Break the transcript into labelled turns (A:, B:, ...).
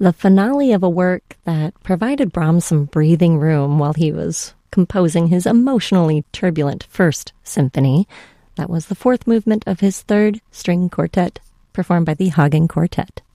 A: the finale of a work that provided Brahms some breathing room while he was composing his emotionally turbulent First Symphony. That was the fourth movement of his third string quartet, performed by the Hagen Quartet.